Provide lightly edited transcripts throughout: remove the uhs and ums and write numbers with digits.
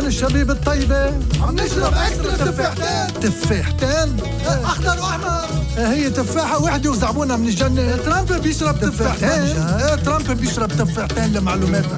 من الشبيب الطيبة عم نشرب اكسترا تفاحتين اخضر واحمر. هي تفاحة وحدة وزعبونها من الجنة. ترامب بيشرب تفاحتين. ترامب بيشرب تفاحتين لمعلوماتك.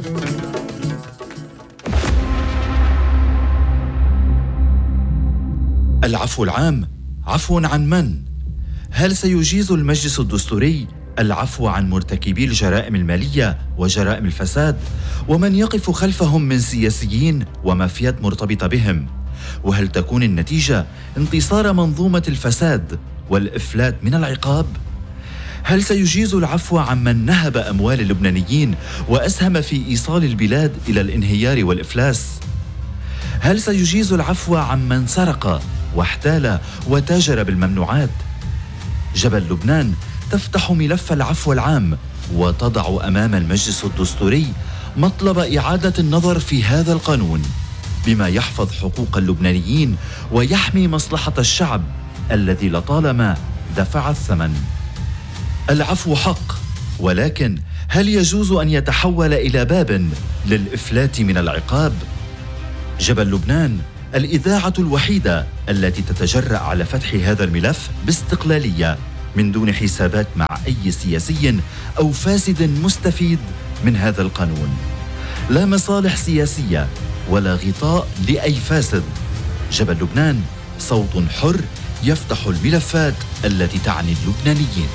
العفو العام عفو عن من؟ هل سيجيز المجلس الدستوري العفو عن مرتكبي الجرائم المالية وجرائم الفساد ومن يقف خلفهم من سياسيين ومافيات مرتبطة بهم؟ وهل تكون النتيجة انتصار منظومة الفساد والإفلات من العقاب؟ هل سيجيز العفو عن من نهب أموال اللبنانيين وأسهم في إيصال البلاد إلى الانهيار والإفلاس؟ هل سيجيز العفو عن من سرق واحتال وتاجر بالممنوعات؟ جبل لبنان تفتح ملف العفو العام وتضع أمام المجلس الدستوري مطلب إعادة النظر في هذا القانون بما يحفظ حقوق اللبنانيين ويحمي مصلحة الشعب الذي لطالما دفع الثمن. العفو حق، ولكن هل يجوز أن يتحول إلى باب للإفلات من العقاب؟ جبل لبنان الإذاعة الوحيدة التي تتجرأ على فتح هذا الملف باستقلالية من دون حسابات مع أي سياسي أو فاسد مستفيد من هذا القانون. لا مصالح سياسية ولا غطاء لأي فاسد. جبل لبنان صوت حر يفتح الملفات التي تعني اللبنانيين.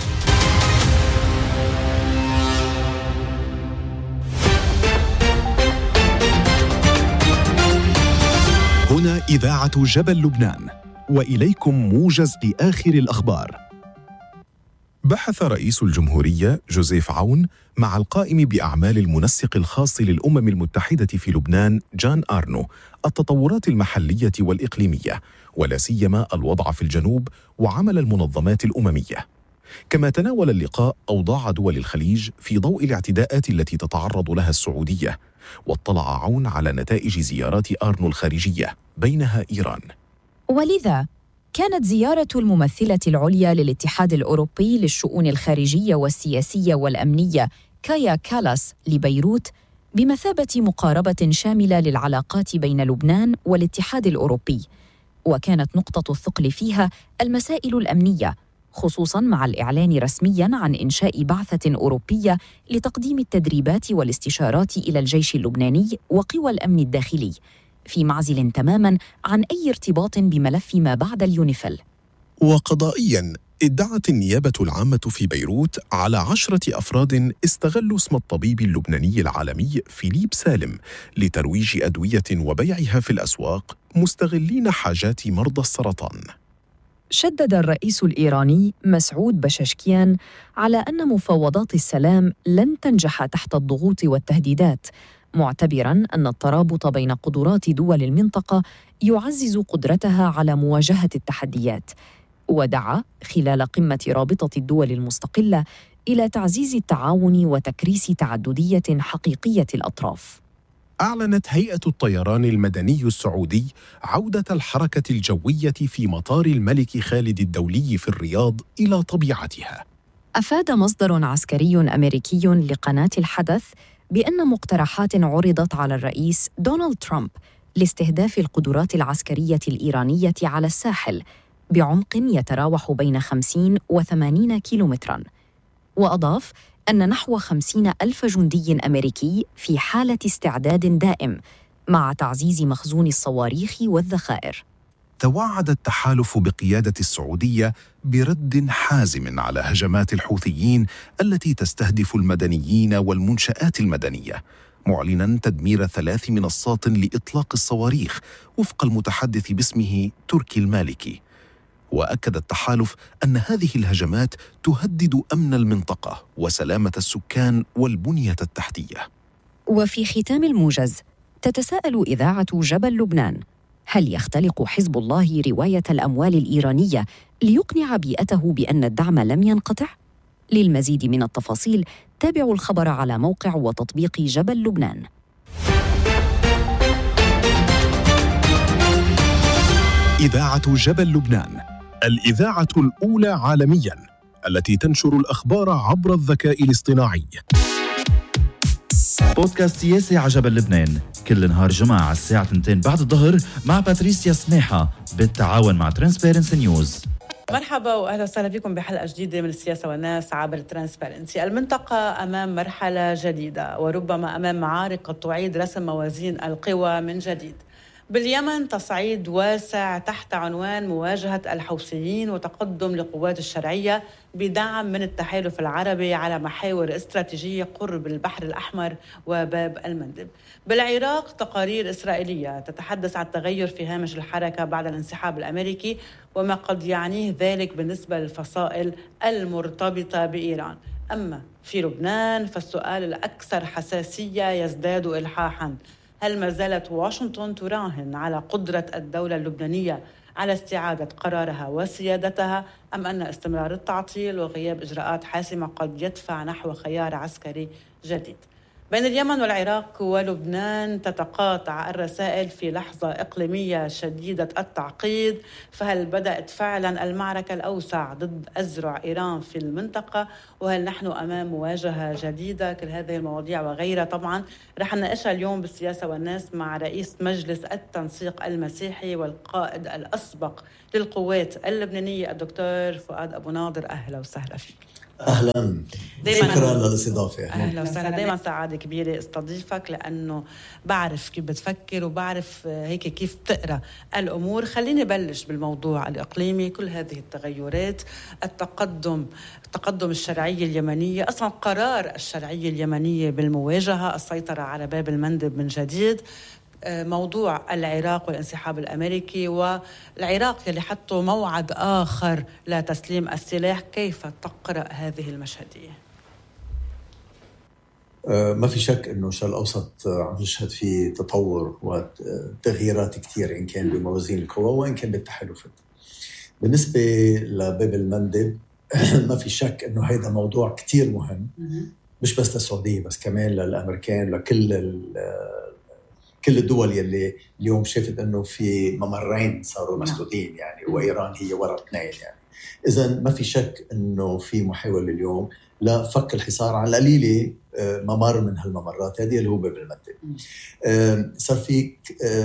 هنا إذاعة جبل لبنان، وإليكم موجز لآخر الأخبار. بحث رئيس الجمهورية جوزيف عون مع القائم بأعمال المنسق الخاص للأمم المتحدة في لبنان جان آرنو التطورات المحلية والإقليمية، ولا سيما الوضع في الجنوب وعمل المنظمات الأممية. كما تناول اللقاء أوضاع دول الخليج في ضوء الاعتداءات التي تتعرض لها السعودية، واطلع عون على نتائج زيارات آرنو الخارجية بينها إيران. ولذا كانت زيارة الممثلة العليا للاتحاد الأوروبي للشؤون الخارجية والسياسية والأمنية كايا كالاس لبيروت بمثابة مقاربة شاملة للعلاقات بين لبنان والاتحاد الأوروبي، وكانت نقطة الثقل فيها المسائل الأمنية، خصوصاً مع الإعلان رسمياً عن إنشاء بعثة أوروبية لتقديم التدريبات والاستشارات إلى الجيش اللبناني وقوى الأمن الداخلي، في معزل تماماً عن أي ارتباط بملف ما بعد اليونيفيل. وقضائياً ادعت النيابة العامة في بيروت على 10 أفراد استغلوا اسم الطبيب اللبناني العالمي فيليب سالم لترويج أدوية وبيعها في الأسواق، مستغلين حاجات مرضى السرطان. شدد الرئيس الإيراني مسعود بشاشكيان على أن مفاوضات السلام لن تنجح تحت الضغوط والتهديدات، معتبراً أن الترابط بين قدرات دول المنطقة يعزز قدرتها على مواجهة التحديات. ودعا خلال قمة رابطة الدول المستقلة إلى تعزيز التعاون وتكريس تعددية حقيقية الأطراف. أعلنت هيئة الطيران المدني السعودي عودة الحركة الجوية في مطار الملك خالد الدولي في الرياض إلى طبيعتها. أفاد مصدر عسكري أمريكي لقناة الحدث بأن مقترحات عرضت على الرئيس دونالد ترامب لاستهداف القدرات العسكرية الإيرانية على الساحل بعمق يتراوح بين 50 و80 كيلومتراً. وأضاف أن نحو 50,000 جندي أمريكي في حالة استعداد دائم مع تعزيز مخزون الصواريخ والذخائر. توعد التحالف بقيادة السعودية برد حازم على هجمات الحوثيين التي تستهدف المدنيين والمنشآت المدنية، معلناً تدمير 3 منصات لإطلاق الصواريخ وفق المتحدث باسمه تركي المالكي. وأكد التحالف أن هذه الهجمات تهدد أمن المنطقة وسلامة السكان والبنية التحتية. وفي ختام الموجز، تتساءل إذاعة جبل لبنان: هل يختلق حزب الله رواية الأموال الإيرانية ليقنع بيئته بأن الدعم لم ينقطع؟ للمزيد من التفاصيل تابعوا الخبر على موقع وتطبيق جبل لبنان. إذاعة جبل لبنان، الإذاعة الأولى عالمياً التي تنشر الأخبار عبر الذكاء الاصطناعي. بودكاست سياسي على جبل لبنان كل نهار جمعة على الساعة 2 بعد الظهر مع باتريسيا سماحة بالتعاون مع ترانسبيرنسي نيوز. مرحبا واهلا وسهلا فيكم بحلقه جديده من السياسه والناس عبر ترانسبيرنسي. المنطقه امام مرحله جديده وربما امام معارك قد تعيد رسم موازين القوى من جديد. باليمن تصعيد واسع تحت عنوان مواجهه الحوثيين وتقدم لقوات الشرعيه بدعم من التحالف العربي على محاور استراتيجيه قرب البحر الاحمر وباب المندب. بالعراق تقارير اسرائيليه تتحدث عن تغير في هامش الحركه بعد الانسحاب الامريكي وما قد يعنيه ذلك بالنسبه للفصائل المرتبطه بايران. اما في لبنان فالسؤال الاكثر حساسيه يزداد الحاحا: هل ما زالت واشنطن تراهن على قدرة الدولة اللبنانية على استعادة قرارها وسيادتها، أم أن استمرار التعطيل وغياب إجراءات حاسمة قد يدفع نحو خيار عسكري جديد؟ بين اليمن والعراق ولبنان تتقاطع الرسائل في لحظة إقليمية شديدة التعقيد، فهل بدأت فعلا المعركة الأوسع ضد أزرع إيران في المنطقة؟ وهل نحن أمام مواجهة جديدة؟ كل هذه المواضيع وغيرها طبعا رح نناقشها اليوم بالسياسة والناس مع رئيس مجلس التنسيق المسيحي والقائد الأسبق للقوات اللبنانية الدكتور فؤاد أبو ناظر. أهلا وسهلا فيك. أهلا، شكرا للاستضافة. أهلا وسهلا، دايما سعادة كبيرة استضيفك لأنه بعرف كيف بتفكر وبعرف هيك كيف بتقرأ الأمور. خليني بلش بالموضوع الإقليمي، كل هذه التغيرات، تقدم الشرعية اليمنية، أصلا قرار الشرعية اليمنية بالمواجهة، السيطرة على باب المندب من جديد، موضوع العراق والانسحاب الأمريكي والعراق يلي حطوا موعد آخر لتسليم السلاح. كيف تقرأ هذه المشهدية؟ ما في شك أنه الشرق الأوسط عم نشهد فيه تطور وتغييرات كتير، إن كان بموازين القوى وإن كان بالتحالفات. بالنسبة لباب المندب ما في شك أنه هذا موضوع كتير مهم، مش بس للسعودية بس كمان للأمريكان، كل الدول يلي اليوم شافت انه في ممرين صاروا مسدودين يعني، وايران هي وراء اثنين يعني. اذا ما في شك انه في محاولة اليوم لفك الحصار على القليلة ممر من هالممرات هذه اللي هو باب المندب. صار في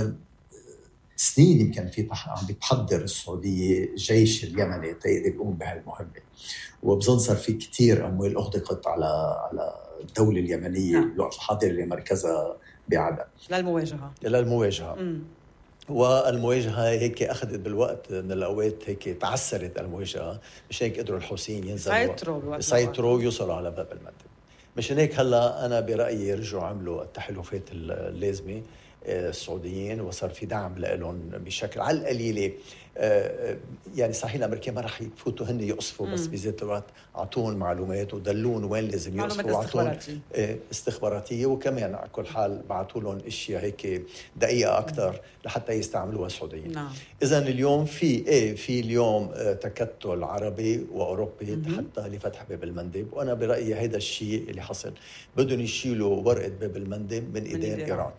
سنين يمكن في عم بتحضر السعودية جيش اليمني يقوم بهالمهمة، وبظن صار في كتير اموال اغدقت على الدولة اليمنية الوقت الحاضر اللي مركزها بعدن للمواجهة. والمواجهة هيك أخذت بالوقت من الأوقات، هيك تعسرت المواجهة، مش هيك قدروا الحوثيين يسيطروا ويوصلوا على باب المندب. مش هيك هلا أنا برأيي رجعوا عملوا التحالفات اللازمة السعوديين، وصار في دعم لهم بشكل على القليلة. يعني صحيح الأمريكان ما رح يفوتوا هن يقصفوا، بس بذات الوقت عطون معلومات ودلون وين لازم يقصفوا، عطون استخباراتية، وكمان على كل حال بعتوا لهم اشياء هيك دقيقة أكتر لحتى يستعملوها السعوديين. إذن اليوم في اليوم تكتل عربي وأوروبي حتى لفتح باب المندب، وأنا برأيي هذا الشيء اللي حصل، بدهم يشيلوا ورقة باب المندب من إيدين إيران.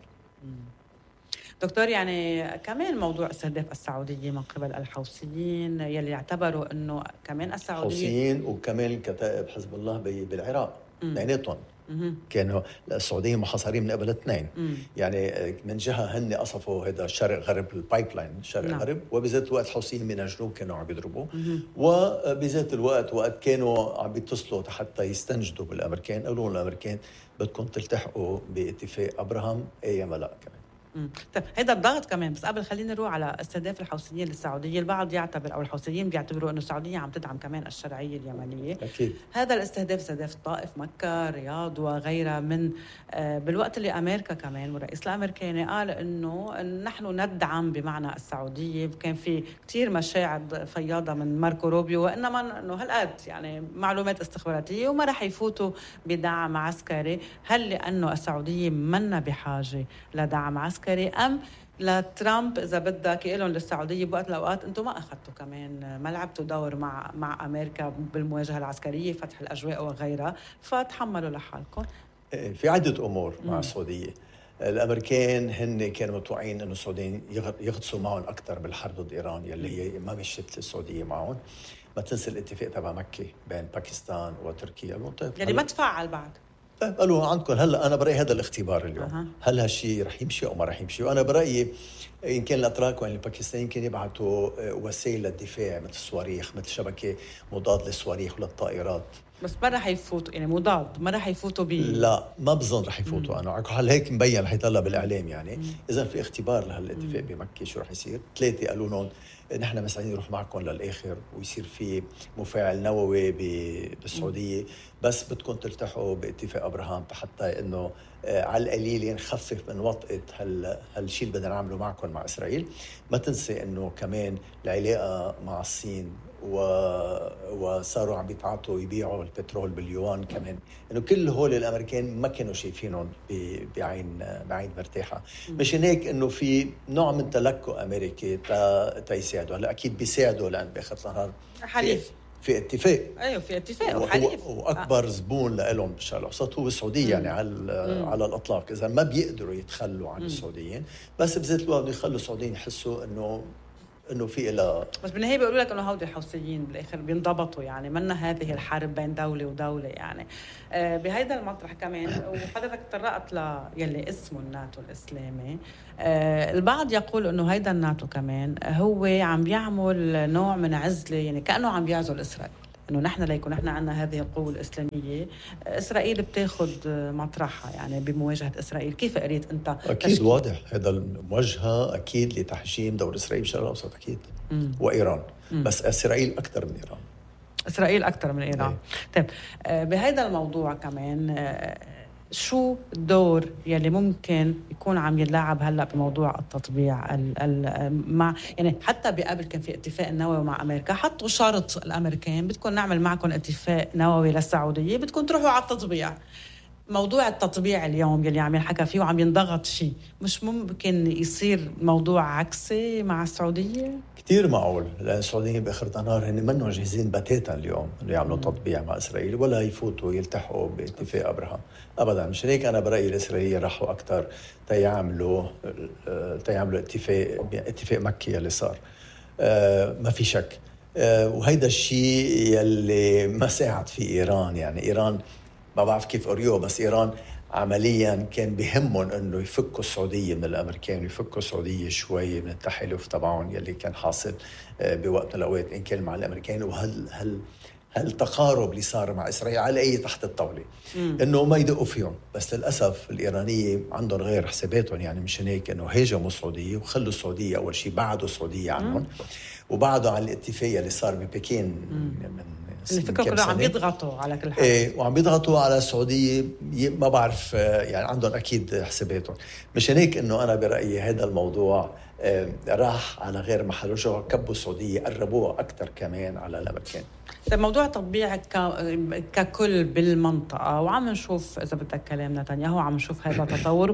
دكتور، يعني كمان موضوع استهداف السعودية من قبل الحوثيين يلي يعتبروا أنه كمان السعودية حوثيين وكمان كتائب حزب الله بالعراق بيناتهم كانوا السعوديين محاصرين من قبل اثنين. يعني من جهة هن قصفوا هذا الشرق غرب البايب لاين شرق غرب، وبذات الوقت الحوثيين من الجنوب كانوا عم يضربوا، وبذات الوقت وقت كانوا عم بيتصلوا حتى يستنجدوا بالأمريكان، قالوا الأمريكان بدكم تلتحقوا باتفاق أبراهام أيام لا كمان. طيب هذا الضغط كمان، بس قبل خلينا نروح على استهداف الحوثيين للسعودية. البعض يعتبر أو الحوثيين بيعتبروا أنه السعودية عم تدعم كمان الشرعية اليمنية. أكيد. هذا الاستهداف استهداف الطائف، مكة، رياض وغيرها من بالوقت اللي أمريكا كمان والرئيس الأمريكاني قال أنه نحن ندعم بمعنى السعودية. كان في كتير مشاعر فياضة من ماركو روبيو، وإنما أنه هالقد يعني معلومات استخباراتية وما رح يفوتوا بدعم عسكري. هل لأنه السعودية منا بحاجة لدعم عسكري، أم لترامب إذا بدك يقولون للسعودية بوقت الأوقات أنتم ما أخذتوا كمان ما لعبتوا دور مع أمريكا بالمواجهة العسكرية، فتح الأجواء وغيرها، فتحملوا لحالكم؟ في عدة أمور مع السعودية. الأمريكان هن كانوا متوقعين أنه السعوديين يغطسوا معهم أكثر بالحرب ضد إيران يلي هي ما مشت السعودية معهم. ما تنسى الاتفاق تبع مكة بين باكستان وتركيا يعني ما تفعل بعد. طيب قالوا عندكم هلا، انا برايي هذا الاختبار اليوم. هل هالشيء رح يمشي او ما رح يمشي؟ وانا برايي ان كان الاتراك وان الباكستان يمكن يبعثوا وسائل للدفاع مثل الصواريخ، مثل شبكه مضاد للصواريخ وللطائرات، بس ما رح يفوتوا يعني مضاد، ما رح يفوتوا لا ما بظن رح يفوتوا. انا هل هيك مبين رح يطلع بالاعلام يعني. اذا في اختبار لهالاتفاق بمكه شو رح يصير؟ 3 قالوا لهم نحن مسعين نروح معكم للاخر ويصير في مفاعل نووي بالسعوديه، بس بدكم تلتحقوا باتفاق ابراهام حتى انه على القليل نخفف من وطئه هالشيء اللي بدنا نعمله معكم مع اسرائيل. ما تنسي انه كمان العلاقه مع الصين وصاروا عم بيتعاطوا يبيعوا البترول باليوان كمان، انه كل هول الامريكان ما كانوا شايفينهم بعين مرتاحه. مشان هيك انه في نوع من تلكؤ امريكي تيساعدوا. هلا اكيد بيساعدوا لان باخر النهار حليف في اتفاق. ايوه في اتفاق وحليف، واكبر زبون لهم بالشرق الاوسط هو السعوديه يعني على الاطلاق. اذا ما بيقدروا يتخلوا عن السعوديين، بس بذات الوقت يخلوا السعوديين يحسوا انه في إلى. بس بالنهايه بيقولوا لك انه هودي الحوثيين بالاخر بينضبطوا، يعني منا هذه الحرب بين دوله ودوله يعني. بهيدا المطرح كمان وحضرتك تطرقت يلي اسمه الناتو الاسلامي. البعض يقول انه هيدا الناتو كمان هو عم بيعمل نوع من عزله، يعني كانه عم بيعزل اسرائيل، انه نحن ليكون نحن عندنا هذه القوه الاسلاميه، اسرائيل بتاخذ مطرحها يعني بمواجهه اسرائيل. كيف قريت انت؟ اكيد واضح هذا المواجهه اكيد لتحجيم دور اسرائيل بالشرق الاوسط اكيد. وايران. بس اسرائيل اكثر من ايران. اسرائيل اكثر من ايران. طيب بهذا الموضوع كمان شو الدور يلي ممكن يكون عم يلعب هلا بموضوع التطبيع مع يعني حتى بقبل كان في اتفاق نووي مع امريكا، حطوا شرط الامريكان بدكم نعمل معكم اتفاق نووي للسعوديه، بدكم تروحوا على التطبيع. موضوع التطبيع اليوم يلي عم ينحكى فيه وعم ينضغط فيه، مش ممكن يصير موضوع عكسي مع السعوديه؟ كثير معقول، لأن السعوديين بآخر النهار هن منهم جاهزين بتاتا اليوم إنه يعملوا تطبيع مع إسرائيل ولا يفوتوا يلتحقوا باتفاق أبراهام أبدا. مشان هيك أنا برأيي الإسرائيليين راحوا أكثر تيعملوا اتفاق مكي اللي صار. ما في شك. وهيدا الشيء يلي ما ساعد في إيران. يعني إيران ما بعرف كيف قريوه، بس إيران عمليا كان بهمهم انه يفكوا السعوديه من الامريكان ويفكوا السعوديه شوي من التحالف تبعهم يلي كان حاصل بوقت من الاوقات ان كان مع الامريكان. هالتقارب اللي صار مع اسرائيل على اي تحت الطاوله انه ما يدقوا فيهم. بس للاسف الايرانيه عندهم غير حساباتهم، يعني مشان هيك انه هاجموا السعوديه وخلوا السعوديه اول شيء بعدوا السعوديه عنهم وبعدوا عن الاتفاقيه اللي صار ببكين من الفكرة كلها عم يضغطوا على كل حاجة. وعم يضغطوا على السعودية. ما بعرف يعني عندهم أكيد حساباتهم. مشان هيك إنه أنا برأيي هذا الموضوع راح على غير محل رجعوا كبوا السعودية قربوها أكثر كمان على الأمريكان. موضوع تطبيع ككل بالمنطقة، وعم نشوف إذا بدك كلام نتنياهو، عم نشوف هذا التطور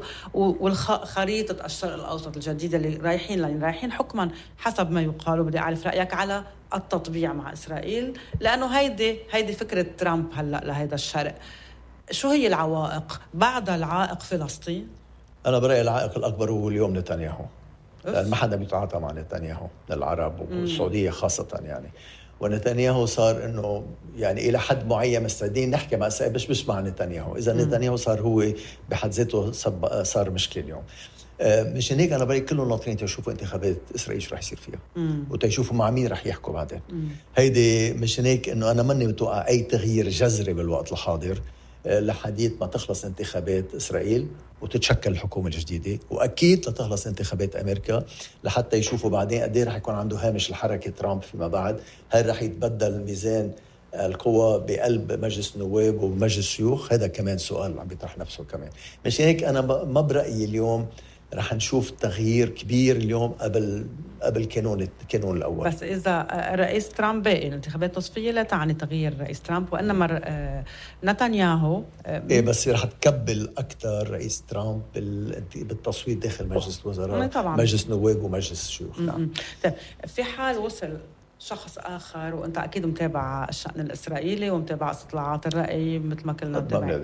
والخريطة الشرق الأوسط الجديدة اللي رايحين حكما حسب ما يقال. بدي أعرف رأيك على التطبيع مع إسرائيل، لأنه هيدي فكرة ترامب هلأ لهيدا الشرق. شو هي العوائق؟ بعد العائق فلسطين؟ أنا برأيي العائق الأكبر هو اليوم نتنياهو، لأن ما حدا بيتعاطى مع نتنياهو للعرب والسعودية خاصة يعني. ونتنياهو صار انه يعني الى حد معين مستعدين نحكي مع اسرائيل مش مع نتنياهو. اذا نتنياهو صار هو بحد ذاته صار مشكله اليوم. مشان هيك انا برأيي كلهم ناطرين تشوفوا انتخابات اسرائيل شو رح يصير فيها وتشوفوا مع مين رح يحكوا بعدين. هيدي مشان هيك انه انا ماني متوقع اي تغيير جذري بالوقت الحاضر لحديث ما تخلص انتخابات اسرائيل وتتشكل الحكومة الجديدة، وأكيد لتخلص انتخابات أمريكا لحتى يشوفوا بعدين قد ايه رح يكون عنده هامش الحركة ترامب فيما بعد. هل رح يتبدل ميزان القوى بقلب مجلس النواب ومجلس الشيوخ؟ هذا كمان سؤال عم بيطرح نفسه كمان. مشان هيك أنا ما برأيي اليوم رح نشوف تغيير كبير اليوم قبل الكانون الأول. بس إذا رئيس ترامب باقي الانتخابات تصفية لا تعني تغيير رئيس ترامب، وإنما نتنياهو بس رح تكبل أكثر رئيس ترامب بالتصويت داخل مجلس الوزراء، مجلس النواب ومجلس الشيوخ. نعم. في حال وصل شخص آخر، وأنت أكيد متابع الشأن الإسرائيلي ومتابع استطلاعات الرأي مثل ما كلنا متابعين.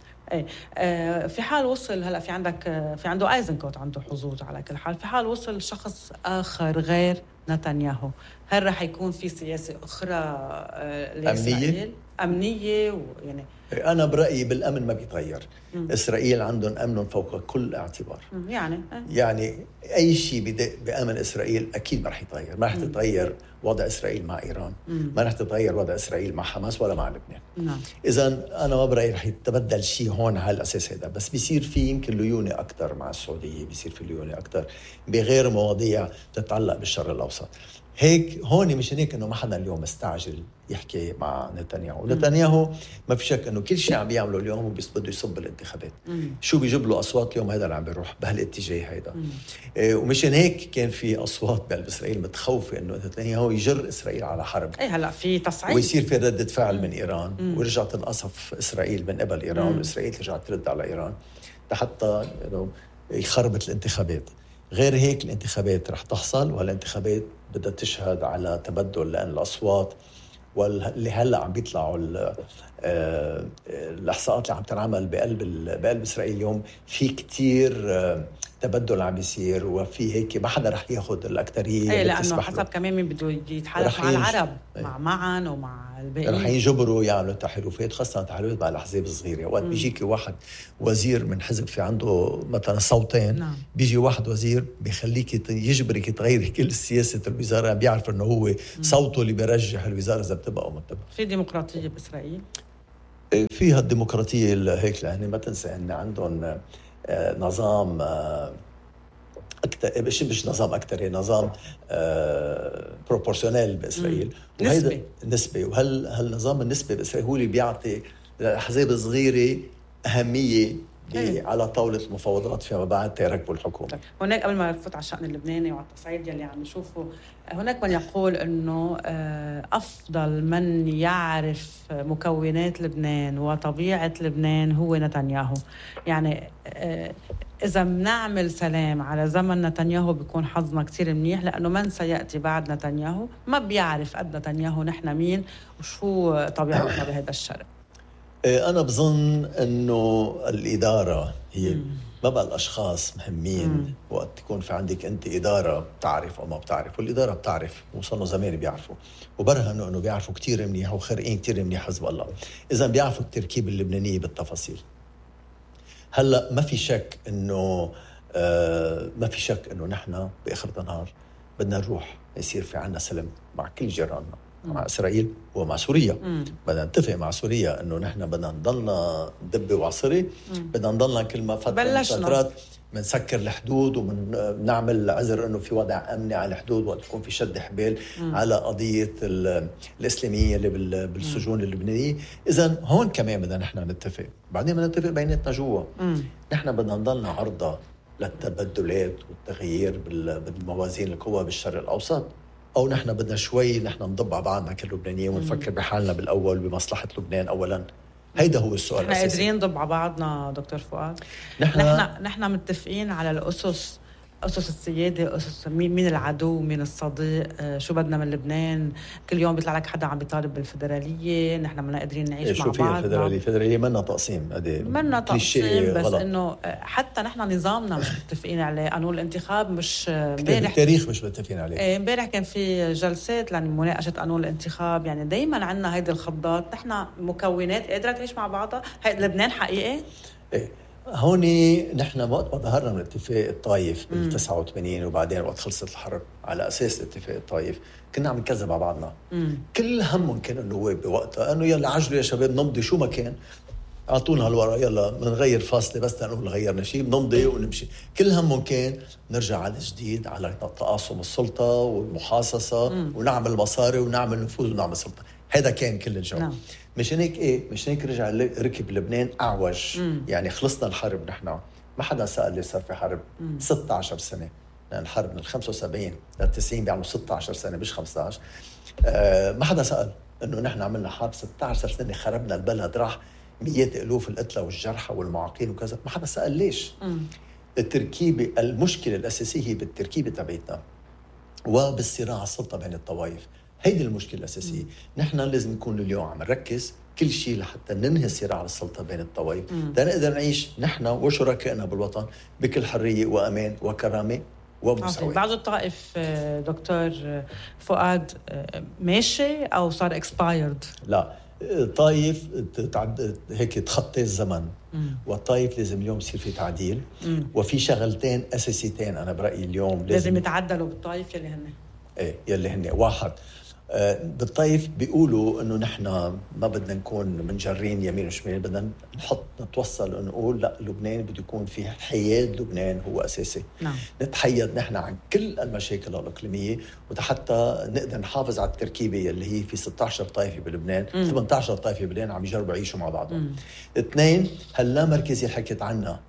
في حال وصل هلا في عنده ايزنكوت عنده حظوظ على كل حال، في حال وصل شخص اخر غير نتنياهو، هل رح يكون في سياسه اخرى لاسرائيل؟ أمنية ويعني أنا برأيي بالأمن ما بيتغير. إسرائيل عندهم أمن فوق كل اعتبار. يعني أي شيء بأمن إسرائيل أكيد ما رح يتغير. ما رح تتغير وضع إسرائيل مع إيران، ما رح تتغير وضع إسرائيل مع حماس ولا مع لبنان. إذن أنا ما برأيي رح يتبدل شيء هون على الأساس هذا، بس بيصير في يمكن ليونة أكتر مع السعودية، بيصير في ليونة أكتر بغير مواضيع تتعلق بالشرق الأوسط. هيك هون مش هيك انه ما حدا اليوم مستعجل يحكي مع نتنياهو. نتنياهو ما في شك انه كل شيء عم بيعمله اليوم هو بده يصب الانتخابات. شو بيجيب له اصوات اليوم هذا اللي عم بيروح بهالاتجاه هيدا. ومشان هيك كان في اصوات بقلب اسرائيل متخوفه انه نتنياهو يجر اسرائيل على حرب. هلا في تصعيد ويصير في ردة فعل من ايران ورجعت تنقصف اسرائيل من قبل ايران واسرائيل ترجع ترد على ايران حتى يخربط الانتخابات. غير هيك الانتخابات رح تحصل، والانتخابات بدها تشهد على تبدل، لأن الأصوات واللي هلأ عم بيطلعوا الإحصاءات اللي عم تنعمل بقلب إسرائيل اليوم في كتير تبدل عم بيصير، وفي هيك ما حدا رح ياخد الأكترية. لأنه حسب كمان مين بده يتحالف مع العرب مع معن ومع الباقيين. رح يجبروا يعملوا تحالفات، خاصة تحالفات مع الأحزاب الصغيرة. وقت بيجيك واحد وزير من حزب في عنده مثلا صوتين، بيجي واحد وزير بيخليك يجبرك تغيري كل سياسة الوزارة، بيعرف انه هو صوته اللي بيرجح الوزارة إذا بتبقى أو ما بتبقى. في ديمقراطية بإسرائيل؟ فيها الديمقراطية هيك، يعني ما تنسى ان عندهم نظام مش نظام أكتري، نظام بروبورشنال بإسرائيل. نسبي. وهالنظام النسبي بإسرائيل هو اللي بيعطي الأحزاب الصغيرة أهمية على طاولة المفاوضات فيما بعد تيركبوا الحكومة. هناك قبل ما نفوت على الشأن اللبناني وعلى التصعيد يلي عم نشوفه، هناك من يقول أنه أفضل من يعرف مكونات لبنان وطبيعة لبنان هو نتنياهو. يعني إذا بنعمل سلام على زمن نتنياهو بيكون حظنا كتير منيح، لأنه من سيأتي بعد نتنياهو ما بيعرف قد نتنياهو نحن مين وشو طبيعتنا بهذا الشرق. أنا بظن أنه الإدارة هي ما بقى الأشخاص مهمين. وقت تكون في عندك أنت إدارة بتعرف أو ما بتعرف، والإدارة بتعرف وصلوا زمان بيعرفوا وبرهنوا أنه بيعرفوا كتير منيح وخارقين كتير منيح حزب الله. إذا بيعرفوا التركيب اللبنانية بالتفاصيل. هلأ ما في شك أنه نحن بآخر النهار بدنا نروح يصير في عنا سلم مع كل جيراننا، مع إسرائيل ومع سوريا. بدنا نتفق مع سوريا أنه نحن بدنا نضلنا دبة وعصري، بدنا نضلنا كل ما فترات منسكر الحدود ومنعمل عذر أنه في وضع أمني على الحدود وقت يكون في شد حبال على قضية الإسلامية اللي بالسجون اللبنانية. إذن هون كمان بدنا نحن نتفق، بعدين بدنا نتفق بيناتنا جوا. نحن بدنا نضلنا عرضة للتبدلات والتغيير بالموازين القوى بالشرق الأوسط، أو نحن بدنا شوي نحن نضب على بعضنا كلبنانيين ونفكر بحالنا بالأول بمصلحة لبنان أولاً. هيدا هو السؤال الأساسي. نحن قادرين نضب على بعضنا دكتور فؤاد؟ نحن متفقين على الأسس، أسس السيادة، أسس مين العدو مين الصديق، شو بدنا من لبنان. كل يوم بيطلع لك حدا عم بيطالب بالفدرالية، نحن منا قادرين نعيش مع بعض. شو فيها الفدرالية منا تقسيم، منا تقسيم، بس إنه حتى نحن نظامنا مش متفقين عليه. قانون الانتخاب مش التاريخ مش متفقين عليه. امبارح كان في جلسات لمناقشة قانون الانتخاب. يعني دايما عندنا هيدي الخضات. نحن مكونات قادرة تعيش مع بعضها. لبنان حقيقي هوني نحن وقت ما ظهرنا من اتفاق الطايف بال89 وبعدين وقت خلصت الحرب على أساس اتفاق الطايف كنا عم نكذب على بعضنا. كل همهم كانوا النواب بوقتها أنه يلا عجلوا يا شباب نمضي شو ما كان، أعطونا هالورقة يلا بنغير فاصلة بس نقول غيرنا شيء بنمضي ونمشي. كل همهم كان نرجع على جديد على تقاسم السلطة والمحاصصة ونعمل مصاري ونعمل نفوذ ونعمل سلطة. هذا كان كل الجو. مشان هيك رجع ركب لبنان أعوج. يعني خلصنا الحرب نحن ما حدا سأل لي صار في حرب 16 سنة، لأن الحرب من 75 ل90 بيعملوا 16 سنة مش 15. ما حدا سأل إنه نحن عملنا حرب 16 سنة خربنا البلد، راح مئات ألوف القتلى والجرحى والمعاقين وكذا. ما حدا سأل ليش. التركيبة المشكلة الأساسية بالتركيبة تبعتنا وبالصراع على السلطة بين الطوائف. هيدي المشكلة الأساسية. نحن لازم نكون اليوم عم نركز كل شيء لحتى ننهي الصراع على السلطة بين الطوائف، لنقدر نعيش نحن وشركائنا بالوطن بكل حرية وأمان وكرامة ومساواة. بعض الطائف دكتور فؤاد ماشي أو صار expired؟ لا، طايف هيك تخطي الزمن، والطايف لازم اليوم يصير في تعديل. وفي شغلتين أساسيتين أنا برأيي اليوم لازم يتعدلوا بالطايف يلي هن واحد. بالطايف بيقولوا انه نحن ما بدنا نكون منجرين يمين وشمال، بدنا نتوصل ونقول لا، لبنان بده يكون في حياد، لبنان هو اساسي. نتحيد نحن عن كل المشاكل الاقليميه، وحتى نقدر نحافظ على التركيبه اللي هي في 16 طائفه بلبنان، 18 طائفه بلبنان عم يجربوا يعيشوا مع بعضهم. اثنين، هلا مركزي حكيت عنها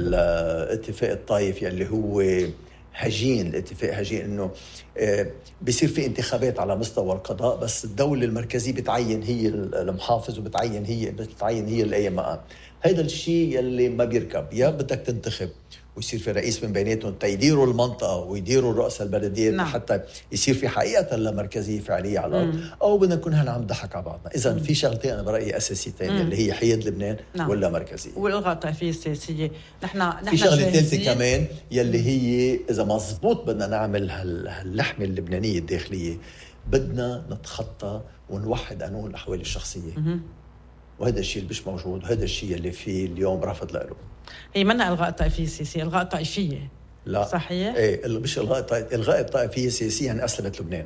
الاتفاق الطائفي اللي هو هجين، الاتفاق هجين، انه بيصير في انتخابات على مستوى القضاء، بس الدولة المركزية بتعين هي المحافظ وبتعين هي الاي مقام. هيدا الشيء يلي ما بيركب. يا بدك تنتخب ويصير في رئيس من بيناتهم تيديروا المنطقة ويديروا رؤساء البلديات حتى يصير في حقيقة مركزية فعلية على الأرض، أو بدنا نكون هنا عم نضحك على بعضنا. إذا في شغلتين أنا برأيي أساسيتين اللي هي حياد لبنان ولا مركزية، والإلغاء الطائفية السياسية. نحن في شغلة ثالثة كمان يلي هي إذا مزبوط بدنا نعمل هاللحمة اللبنانية الداخلية، بدنا نتخطى ونوحد قانون الأحوال الشخصية. وهذا الشيء اللي مش موجود، وهذا الشيء اللي فيه اليوم رفض له. هي منا إلغاء الطائفية السياسية، إلغاء الطائفية. لا صحيح؟ مش إلغاء الطائفية السياسية يعني أسلمت لبنان.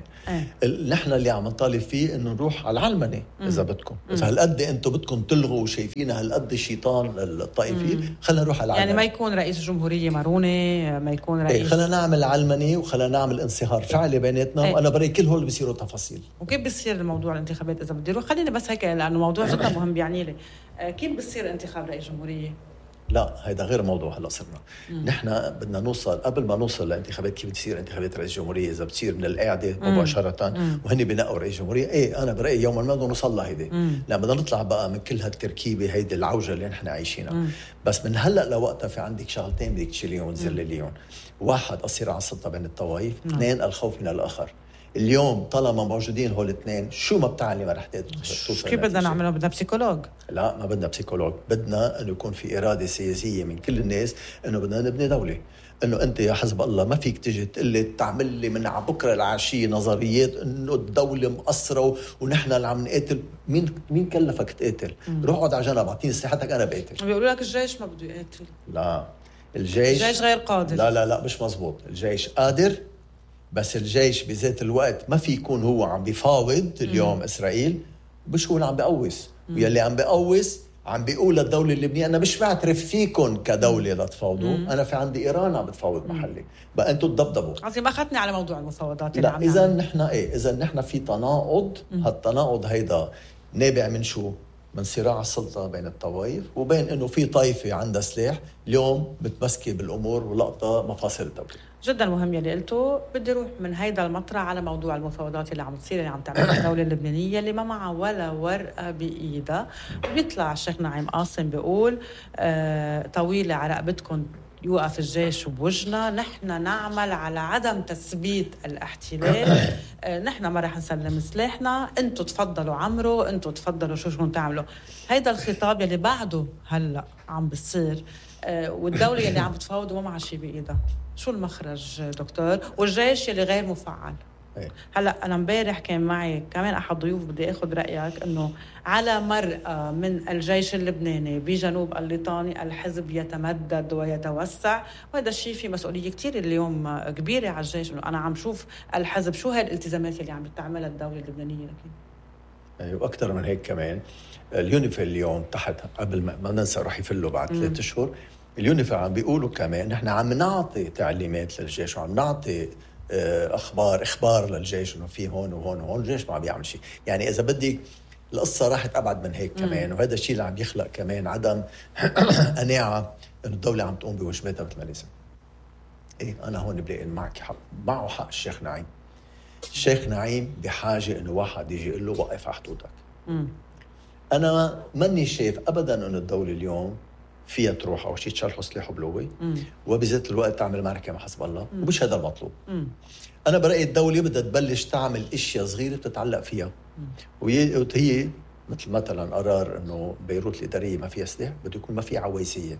نحن اللي عم نطالب فيه إنه نروح على العلمنة إذا بدكم. إذا هالقد أنتم بدكم تلغوا وشايفينها هالقد الشيطان الطائفية، خلينا نروح على العلمنة. يعني ما يكون رئيس الجمهورية ماروني، ما يكون رئيس. خلينا نعمل علمنة وخلينا نعمل انصهار فعلي بيناتنا. وأنا برأي كل هول بيصيروا تفاصيل. وكيف بيصير الموضوع الانتخابات إذا بدي أروح؟ خليني بس هيك لأنه موضوع جدا مهم بيعني لي. كيف بيصير انتخاب رئيس جمهورية؟ لا، هيدا غير موضوع. هلا صرنا نحن بدنا نوصل، قبل ما نوصل لانتخابات كيف بتصير انتخابات رئيس جمهورية، اذا بتصير من القاعده مباشره وهن بنقوا رئيس جمهورية. انا برايي يوما ما بدنا نوصل لهيدي. لا، بدنا نطلع بقى من كل هالتركيبه هيدي العوجه اللي نحن عايشينها. بس من هلا لوقتها في عندك شغلتين بدك تشيليهم وتذلليهم. واحد، الصراع على السلطه بين الطوائف. اثنين، الخوف من الاخر. اليوم طالما موجودين هول الاثنين، شو ما بتعني ما رح توصل. كيف بدنا نعمله؟ بدنا بسيكولوج؟ لا، ما بدنا بسيكولوج. بدنا انه يكون في اراده سياسيه من كل الناس انه بدنا نبني دوله. انه انت يا حزب الله ما فيك تجي تقول لي تعمل لي من على بكره العشيه نظريات انه الدوله مقصره ونحن اللي عم نقاتل. مين كلفك تقاتل؟ روح اقعد على جنب، اعطيني صحتك، انا بقاتل. بيقولوا لك الجيش ما بده يقاتل. لا، الجيش غير قادر. لا مش مزبوط. الجيش قادر، بس الجيش بذات الوقت ما في يكون هو عم بيفاوض اليوم إسرائيل، مش هو اللي عم بيقوس. ويلي عم بيقوس عم بيقول للدولة اللبنانية أنا مش بعترف فيكم كدولة لتفاوضوا، أنا في عندي إيران عم بتفاوض محلي، بقى أنتوا تضبضبوا. عظيم، أخذتني على موضوع المفاوضات. لا، إذا نحن في تناقض. هالتناقض هيدا نابع من شو؟ من صراع السلطة بين الطوائف، وبين إنه في طائفة عندها سلاح اليوم متمسكة بالأمور ولقطة مفاصل الدولة. جدا مهم يلي قلته. بدي اروح من هيدا المطرح على موضوع المفاوضات اللي عم تصير، اللي عم تعملها الدولة اللبنانية اللي ما معها ولا ورقة بإيدها. وبيطلع الشيخ نعيم قاسم بيقول طويلة على رقبتكم يوقف الجيش بوجنا، نحن نعمل على عدم تثبيت الاحتلال، نحن ما رح نسلم سلاحنا، انتوا تفضلوا عمروا، انتوا تفضلوا شو بدكم تعملوا. هيدا الخطاب يلي بعده هلا عم بيصير، والدولة يلي عم بتفاوض وما معها شيء بإيدها. شو المخرج دكتور؟ والجيش اللي غير مفعل. هلا انا امبارح كان معي كمان احد ضيوف، بدي اخذ رايك انه على مرأى من الجيش اللبناني بجنوب الليطاني الحزب يتمدد ويتوسع، وهذا الشيء في مسؤوليه كثير اليوم كبيره على الجيش. انه انا عم شوف الحزب شو هاي الالتزامات اللي عم تعملها الدوله اللبنانيه. لكن واكثر من هيك كمان اليونيفيل اليوم تحت، قبل ما ننسى رح يفلوا بعد 3 أشهر. اليونيفيل عم بيقولوا كمان نحن عم نعطي تعليمات للجيش وعم نعطي اخبار للجيش انه في هون وهون وهون. الجيش ما عم بيعمل شيء. يعني اذا بدك القصه راحت ابعد من هيك كمان. وهذا الشيء اللي عم يخلق كمان عدم قناعه انه الدوله عم تقوم بواجباتها مثل ما لازم. انا هون بلاقي معك حق، معه حق الشيخ نعيم. الشيخ نعيم بحاجه انه واحد يجي يقول له وقف على حدودك. انا ماني شايف ابدا انه الدوله اليوم فيها تروح أو شيء تشرحوا سلاح وبلوي وبذات الوقت تعمل معركة مع حزب الله. ومش هذا المطلوب. أنا برأيي الدولة بدها تبلش تعمل إشياء صغيرة بتتعلق فيها. وهي مثلا قرار إنه بيروت الإدارية ما فيها سلاح، بده يكون ما في عويسية.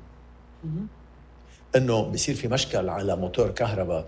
إنه بيصير في مشكل على موتور كهرباء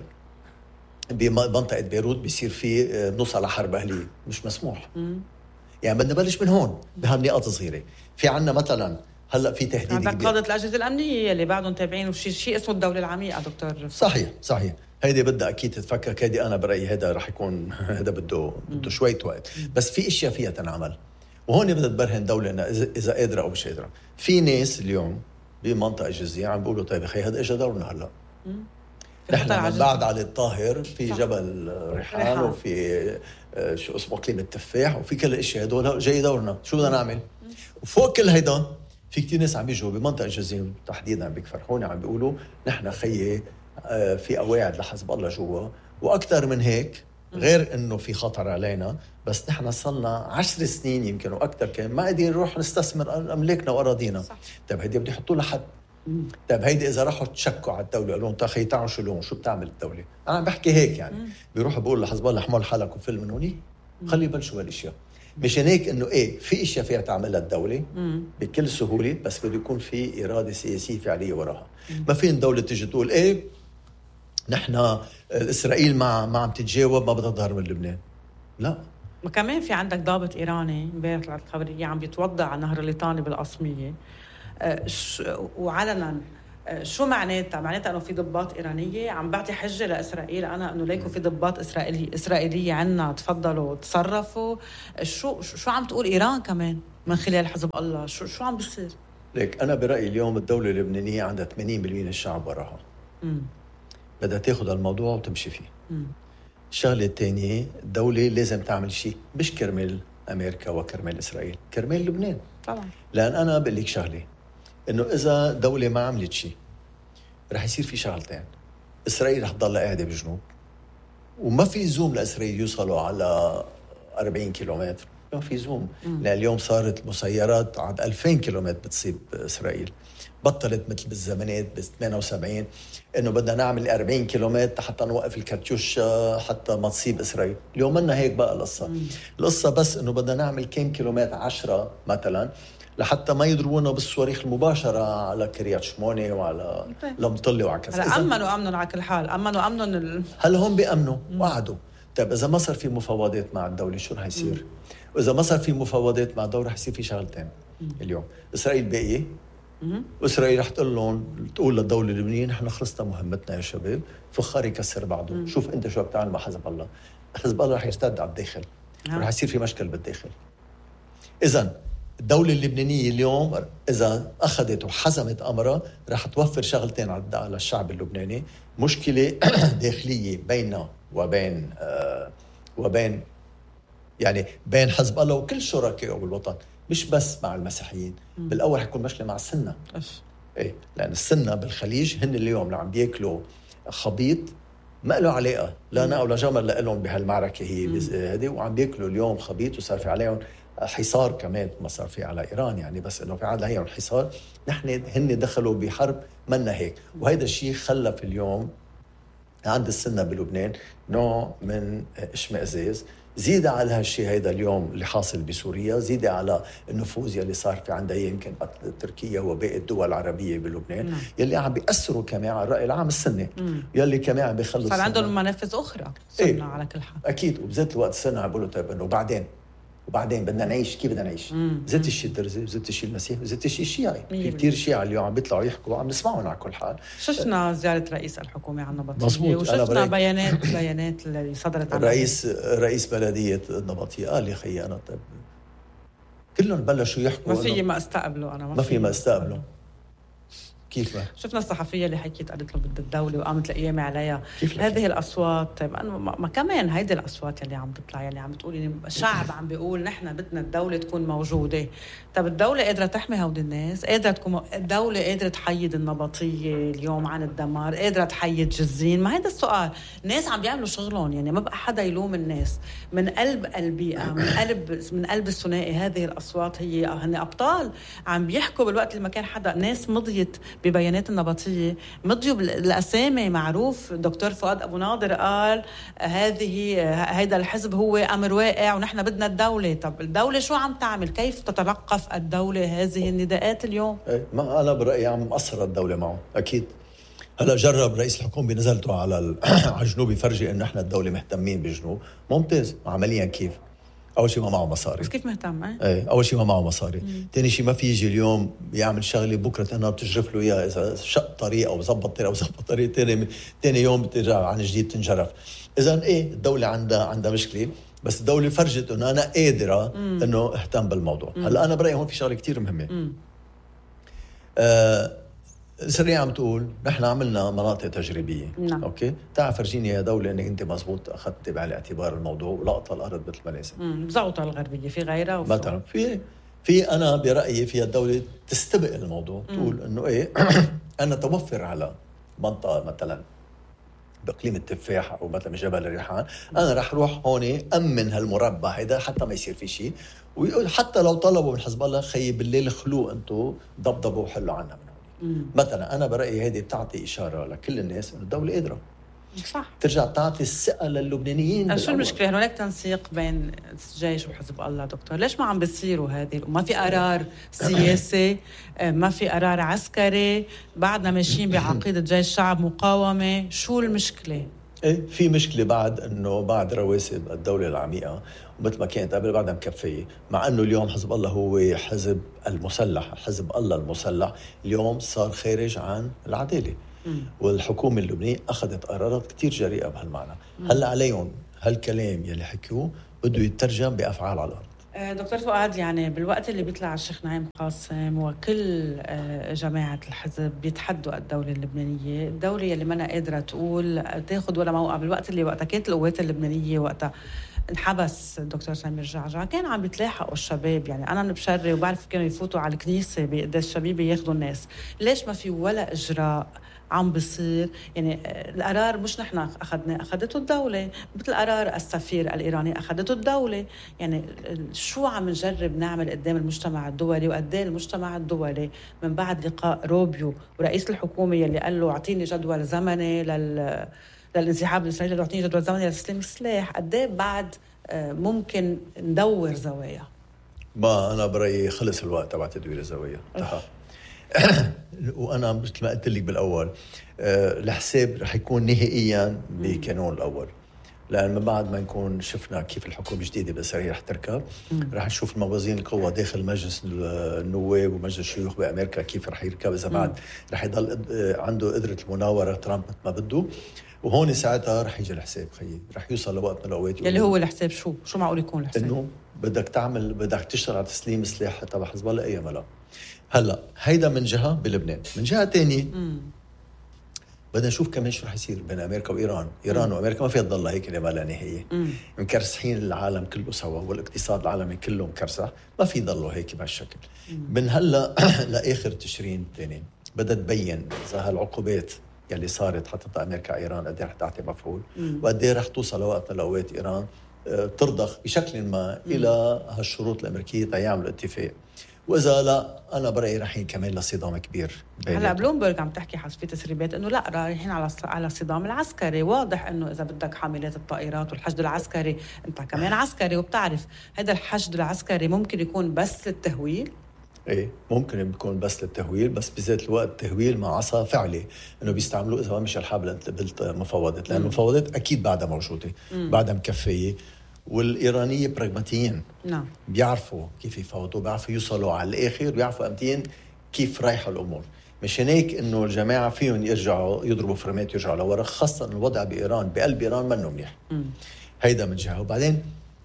بمنطقة بيروت، بيصير في نوصل على حرب أهلية، مش مسموح. يعني بدنا نبلش من هون بهالنقاط صغيره. في عنا مثلا هلا في تهديد عندك كبير. قادة الأجهزة الأمنية اللي بعدهم تابعين وشيء اسمه الدولة العميقة دكتور. صحيح هيدي بدها اكيد تتفكك. هيدي انا برايي هذا رح يكون هذا بده شويه وقت، بس في اشياء فيها تنعمل، وهون بدها تبرهن دوله اذا قادره او مش قادره. في ناس اليوم بمنطقه الجزيره عم بيقولوا طيب اخي هذا اجى دورنا هلا. نحن من بعد علي الطاهر في جبل ريحان وفي شو اسمه اقليم التفاح وفي كل الاشياء هدول جاي دورنا، شو بدنا نعمل؟ وفوق كل هيدا في كثير ناس عم بيجوا بمنطقه الجزيره تحديدا عم بيفرحوني، عم بيقولوا نحن خيي في قواعد لحزب الله جوا، واكثر من هيك غير انه في خطر علينا، بس نحن صلنا 10 سنين يمكن واكثر كان ما قادرين نروح نستثمر املاكنا واراضينا. طيب هيدي بده يحطوا لها حد. طيب هيدي اذا راحوا تشكوا على الدوله قالوا لهم تاخي تعالوا شو بتعمل الدوله؟ انا عم بحكي هيك يعني بيروحوا بيقول لحزب الله حمل حالك وفل من هونيك، خلي يبلشوا هالاشياء. مشان هيك انه في اشياء فيها تعملها الدوله بكل سهوله، بس بده يكون في اراده سياسيه فعليه وراها. ما في الدوله تيجي تقول نحن اسرائيل ما عم تتجاوب ما بدها تظهر من لبنان. لا، وكمان في عندك ضابط ايراني امبارح طلعت خبريه عم بيتوضع على نهر الليطاني بالقصميه وعلنا. شو معناتها انه في ضباط ايرانيه عم بعطي حجه لاسرائيل انا انه ليكوا في ضباط اسرائيليه عنا، تفضلوا تصرفوا. شو عم تقول ايران كمان من خلال حزب الله؟ شو عم بيصير؟ ليك انا برايي اليوم الدوله اللبنانيه عندها 80% من الشعب وراها. بدها تاخذ الموضوع وتمشي فيه. الشغله الثانيه الدوله لازم تعمل شيء مش كرمال امريكا وكرمال اسرائيل، كرمال لبنان طبعا. لان انا بقول لك شغله، انه اذا دوله ما عملت شيء رح يصير في شغلتين. اسرائيل رح تضل قاعده بجنوب وما في زوم لاسرائيل يوصلوا على 40 كيلومتر، ما في زوم. لان اليوم صارت المسيرات عند 2000 كيلومتر بتصيب اسرائيل. بطلت مثل بالزمانات ب 78 انه بدنا نعمل 40 كيلومتر حتى نوقف الكاتيوش حتى ما تصيب اسرائيل. اليوم منا هيك بقى القصه بس انه بدنا نعمل كم كيلومتر 10 مثلا لحتى ما يضربونا بالصواريخ المباشره على كريات شمونه وعلى لمطله وعكذا. هلا امنوا على كل حال، امنوا هلا هم بيامنوا وقعدوا. طيب اذا ما صار في مفاوضات مع الدوله شو رح يصير؟ واذا ما صار في مفاوضات مع الدوله رح يصير في شغلتين. اليوم اسرائيل باقيه، واسرائيل رح تقول للدوله اللبنانيه نحن خلصنا مهمتنا يا شباب، فخار يكسر بعضه. شوف انت شو بتعمل مع حزب الله. حزب الله رح يرتد على الداخل، رح يصير في مشكل بالداخل. اذا الدولة اللبنانية اليوم إذا أخذت وحزمت أمرها رح توفر شغلتين على الشعب اللبناني. مشكلة داخلية بيننا وبين يعني بين حزب الله وكل شركائه بالوطن، مش بس مع المسيحيين. بالأول حيكون مشكلة مع السنة. لأن السنة بالخليج هن اليوم اللي عم بياكلوا خبيط ما له علاقة لا أنا ولا جمل لهم بهالمعركة هي هذه، وعم بياكلوا اليوم خبيط وصار في عليهم حصار كمان. ما صار في على إيران يعني، بس إنه في عليهم حصار. هن دخلوا بحرب منا هيك، وهذا الشيء خلف اليوم عند السنة بلبنان نوع من اشمئزاز. زيد على هالشيء هيدا اليوم اللي حاصل بسوريا، زيد على النفوذ يلي صار في عندها يمكن تركيا وباقي الدول العربية بلبنان يلي عم بيأثروا كمان على الرأي العام السني، يلي كمان عم بيخلص صار عندهم منافذ أخرى سنة على كل حال. أكيد. وبذات الوقت السنة عم بيقولوا طيب إنه وبعدين بدنا نعيش. كيف بدنا نعيش؟ زدت الشيء الدرزي، زدت الشيء المسيحي، زدت الشيء الشيعي. في كثير شيعة اليوم عم بيطلعوا يحكوا، عم نسمعهم على كل حال. شفنا زيارة رئيس الحكومة على النبطية، مزبوط. وشفنا بيانات اللي صدرت عن رئيس بلدية النبطية قال يا خيي أنا طيب كلهم بلشوا يحكوا ما استقبلوا. أنا ما في استقبلوا. كيف ما؟ شفنا الصحفية اللي حكيت قالت له بدها الدولة وقامت القيامة عليها. هذه الأصوات طيب أنا ما كمان هيدي الأصوات اللي عم تطلع يلي عم بتقول يعني الشعب عم بيقول نحن بدنا الدولة تكون موجودة. طب الدولة قادرة تحمي هودي الناس؟ قادرة تكون الدولة قادرة تحيد النبطية اليوم عن الدمار؟ قادرة تحيد جزين؟ ما هيدا السؤال. الناس عم بيعملوا شغلهم يعني ما بقى حدا يلوم الناس. من قلب البيئة من قلب الثنائي هذه الأصوات هن أبطال عم بيحكوا بالوقت اللي ما كان حدا. ناس مضيت ببيانات النبطية، مضيوا بالأسامي معروف. دكتور فؤاد أبو ناظر قال هيدا الحزب هو أمر واقع ونحن بدنا الدولة. طب الدولة شو عم تعمل؟ كيف تتلقف الدولة هذه النداءات اليوم؟ ما أنا برأيي عم مقصر الدولة معه أكيد. هلا جرب رئيس الحكومة بنزلته على الجنوب يفرجي إنه إحنا الدولة مهتمين بالجنوب. ممتاز. عمليا كيف؟ اول شيء ما معه مصاري. بس كيف مهتم؟ ايه اول شيء ما معه مصاري. ثاني شيء ما في يجي اليوم يعمل شغله بكره انها بتجرف له اياها، اذا شق طريق او ظبط طريق او ظبط طريق ثاني يوم بترجع عن جديد تنجرف. اذا ايه الدوله عندها مشكله، بس الدوله فرجت انه انا قادره انه اهتم بالموضوع. هلا انا برايي هون في شغله كثير مهمه. سريع عم تقول نحن عملنا مناطق تجريبيه. نعم. اوكي، تعال فرجيني يا دوله انك انت مزبوط اخذت بعين الاعتبار الموضوع ولقطه الارض مثل ما لازم. بزعوطه الغربيه في غيرها مثلا في انا برايي فيها الدوله تستبق الموضوع، تقول انه ايه انا توفر على منطقه مثلا باقليم التفاح او مثلا جبل الريحان، انا رح روح هون امن هالمربع هيدا حتى ما يصير في شيء، ويقول حتى لو طلبوا من حزب الله خيي بالليل خلوه انتم ضبضبوا وحلوا عنا من هون. مثلا انا برايي هيدي بتعطي اشاره لكل الناس انه الدوله قادره صح ترجع تعطي الثقه للبنانيين. شو المشكله؟ هناك تنسيق بين الجيش وحزب الله دكتور، ليش ما عم بيصيروا هذه؟ ما في قرار سياسي، ما في قرار عسكري، بعدنا ماشيين بعقيده جيش شعب مقاومه، شو المشكله؟ ايه في مشكله بعد انه بعد رواسب الدوله العميقه ومثل ما كانت قبل بعدها مكفيه، مع انه اليوم حزب الله هو حزب المسلح، حزب الله المسلح اليوم صار خارج عن العداله. والحكومه اللبنانيه اخذت قرارات كثير جريئه بهالمعنى. هلا عليهم هالكلام يلي حكيوه بده يترجم بافعال على الارض. دكتور فؤاد، يعني بالوقت اللي بيطلع الشيخ نعيم قاسم وكل جماعة الحزب بيتحدوا الدولة اللبنانية، الدولة اللي منا قادرة تقول تاخد ولا موقع، بالوقت اللي وقتها كانت القوات اللبنانية وقتها انحبس الدكتور سمير جعجع، كان عم بيتلاحقوا الشباب، يعني أنا من بشري وبعرف كانوا يفوتوا على الكنيسة بقداش الشباب ياخدوا الناس، ليش ما في ولا إجراء عم بصير؟ يعني القرار مش نحن أخذته الدولة، مثل قرار السفير الإيراني أخذته الدولة. يعني شو عم نجرب نعمل قدام المجتمع الدولي؟ وقدام المجتمع الدولي من بعد لقاء روبيو ورئيس الحكومة يلي قال له أعطيني جدول زمني للانسحاب الإسرائيلي، اللي أعطيني جدول زمني لتسليم السلاح، قدام بعد ممكن ندور زوايا؟ ما أنا برأيي خلص الوقت تبع تدوير الزوايا. وانا مثل ما قلت لك بالاول الحساب رح يكون نهائيا بكانون الاول، لان من بعد ما نكون شفنا كيف الحكومه الجديده بالاسرائيل رح تركب، رح نشوف موازين القوى داخل مجلس النواب ومجلس الشيوخ بامريكا كيف رح يركب، اذا بعد رح يضل عنده قدره المناوره ترامب مثل ما بده، وهون ساعتها رح يجي الحساب خيي، رح يوصل لوقت من الاوقات اللي هو الحساب شو معقول يكون الحساب؟ انه بدك تشتغل على تسليم السلاح تبع حزب الله اي ملا. هلا هيدا من جهه بلبنان، من جهه ثانيه بدنا نشوف كمان شو رح يصير بين امريكا وايران. ايران وامريكا ما فيها تضل هيك لما لا نهايه، مكرسحين العالم كله سوا، والاقتصاد العالمي كله مكرسح، ما في يضلوا هيك بهالشكل. من هلا لاخر تشرين الثاني بدها تبين اذا هالعقوبات يلي صارت حطتها امريكا ايران قد ايه رح تعطي مفعول، وقد ايه رح توصل لوقت من الاوقات ايران ترضخ بشكل ما الى هالشروط الامريكيه تيعملوا اتفاق، واذا لا انا برايي رايحين كمان لصدام كبير. هلا بلومبرج عم تحكي حسب في تسريبات انه لا رايحين على الصدام العسكري، واضح انه اذا بدك حاملات الطائرات والحشد العسكري انت كمان عسكري، وبتعرف هذا الحشد العسكري ممكن يكون بس للتهويل. ايه ممكن يكون بس للتهويل، بس بذات الوقت تهويل مع عصا فعلي انه بيستعملوه اذا ما مشى الحال بالمفاوضات، لان المفاوضات اكيد بعدها موجوده، بعدها مكفيه، والايرانيه براغماتيين. نعم، بيعرفوا كيف يفاوضوا، بيعرفوا يوصلوا على الاخر، بيعرفوا امتين كيف رايحه الامور. مش هيك انه الجماعه فيهم يرجعوا يضربوا فرمات يرجعوا لورا، خاصه الوضع بايران بقلب ايران منه منيح. هيدا من جهه، وبعدين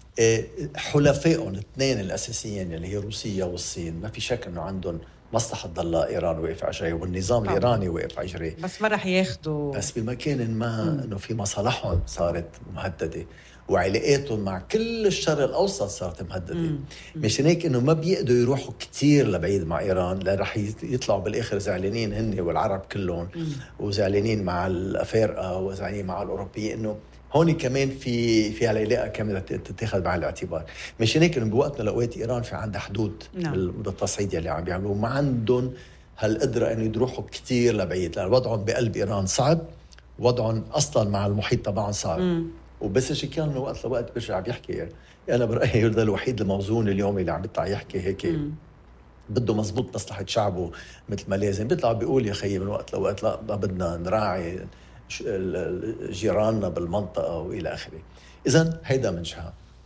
حلفائهم الاثنين الاساسيين اللي هي روسيا والصين ما في شك انه عندهم مصلحه تضل ايران واقف على جريه، والنظام الايراني واقف على جريه، بس ما رح ياخذوا، بس بمكان ما انه في مصالحهم صارت مهدده، وعلاقاتهم مع كل الشرق الاوسط صارت مهدده. مش هيك انه ما بيقدروا يروحوا كتير لبعيد مع ايران، لان رح يطلعوا بالاخر زعلانين هن والعرب كلهم، وزعلانين مع الافارقه وزعلانين مع الاوروبيين، انه هون كمان في علاقه كامله تتاخذ بعين الاعتبار. مش هيك انه بوقت من الاوقات ايران في عندها حدود بالتصعيد اللي عم بيعملوه، ما عندهم هالقدره انه يروحوا كتير لبعيد، لان وضعهم بقلب ايران صعب، وضعهم اصلا مع المحيط تبعهم صعب. وبس شي كان من وقت لوقت بيرجع بيحكي، يعني انا برايي هذا الوحيد الموزون اليوم اللي عم بيطلع يحكي هيك بده مزبوط مصلحه شعبه مثل ما لازم، بيطلع بيقول يا خيي من وقت لوقت لا بدنا نراعي جيراننا بالمنطقه والى اخره. اذا هيدا من جهه.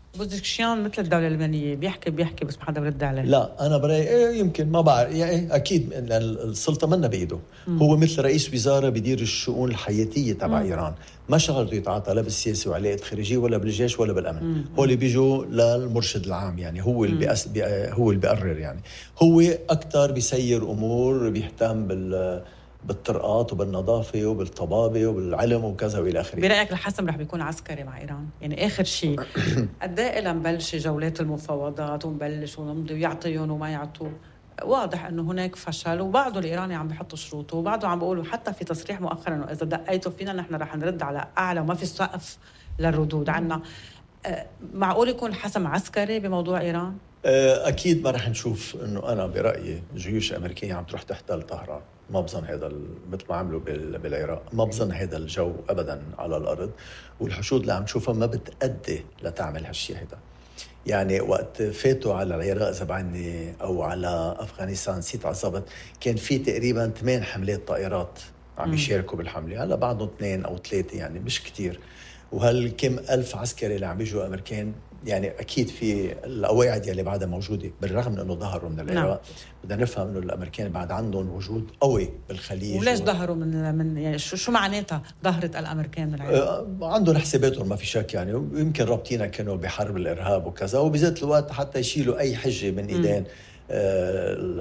بوزيشيان مثل الدولة اللبنانية بيحكي بس ما حدا برد عليه. لا أنا برأيي يمكن ما بعرف يعني أكيد إن السلطة منا بإيده. هو مثل رئيس وزارة بدير الشؤون الحياتية تبع إيران، ما شغلته يتعاطى لا بالسياسة وعلاقات خارجية ولا بالجيش ولا بالأمن. هو اللي بيجوا للمرشد العام، يعني هو اللي هو اللي بيقرر، يعني هو أكتر بيسير أمور، بيهتم بالطرقات وبالنظافة وبالطبابة وبالعلم وكذا وإلى آخره. برأيك الحسم رح بيكون عسكري مع إيران؟ يعني آخر شيء قد إيه لما نبلش جولات المفاوضات ونبلش ونمضي ويعطيهم وما يعطوا؟ واضح أنه هناك فشل، وبعضه الإيراني عم بيحطوا شروطه، وبعضه عم بيقولوا حتى في تصريح مؤخرا أنه إذا دقيتوا فينا نحن رح نرد على أعلى وما في سقف للردود عنا. معقول يكون الحسم عسكري بموضوع إيران؟ أكيد ما رح نشوف أنه أنا برأيي جيوش أمريكية عم تروح تحتل طهران. ما بظن هذا مثل ما عملوا بالعراق، ما بظن هذا الجو أبدا على الأرض، والحشود اللي عم تشوفها ما بتأدي لتعمل هالشيء هذا. يعني وقت فاتوا على العراق إذا بعدني أو على أفغانستان نسيت على الضبط، كان في تقريبا 8 حملات طائرات عم يشاركوا بالحملة، هلا بعضهم 2 أو 3 يعني مش كتير. وهالكم ألف عسكري اللي عم يجوا أمريكان، يعني أكيد في القواعد يلي بعدها موجودة بالرغم من أنه ظهروا من العراق. بدنا نفهم أنه الأمريكان بعد عندهم وجود قوي بالخليج. وليش ظهروا من يعني شو معناتها ظهرت الأمريكان من العراق؟ عندهم حساباتهم ما في شك، يعني يمكن رابطينها كانوا بحرب الإرهاب وكذا، وبذات الوقت حتى يشيلوا أي حجة من إيدين